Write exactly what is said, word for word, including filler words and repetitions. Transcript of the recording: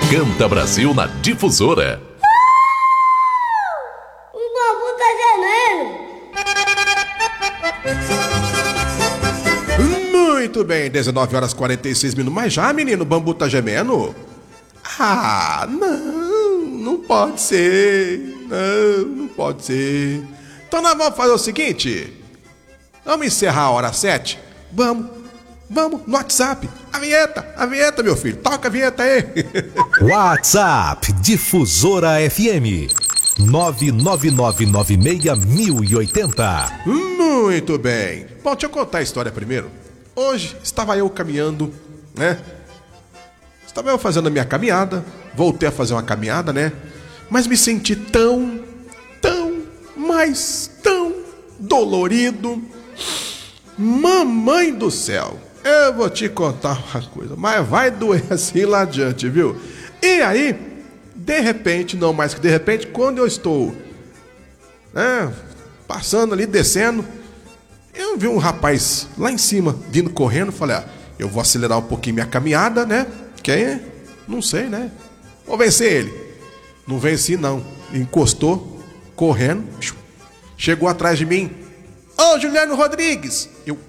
Canta Brasil na Difusora. Uh! O bambu tá gemendo. Muito bem, dezenove horas e quarenta e seis minutos. Mas já, menino, o bambu tá gemendo? Ah, não, não pode ser. Não, não pode ser. Então nós vamos fazer o seguinte. Vamos encerrar a hora sete? Vamos, vamos, no WhatsApp. A vinheta, a vinheta, meu filho. Toca a vinheta aí. WhatsApp Difusora F M nove nove nove nove seis mil e oitenta. Muito bem. Bom, deixa eu contar a história primeiro. Hoje estava eu caminhando, né? Estava eu fazendo a minha caminhada. Voltei a fazer uma caminhada, né? Mas me senti tão, tão, mas tão dolorido. Mamãe do céu. Eu vou te contar uma coisa, mas vai doer assim lá adiante, viu? E aí, de repente, não mais que de repente, quando eu estou, né, passando ali, descendo, eu vi um rapaz lá em cima, vindo correndo, falei, ah, eu vou acelerar um pouquinho minha caminhada, né? Que aí, não sei, né? Vou vencer ele. Não venci, não. Encostou, correndo, chegou atrás de mim. Ô, Juliano Rodrigues! Eu,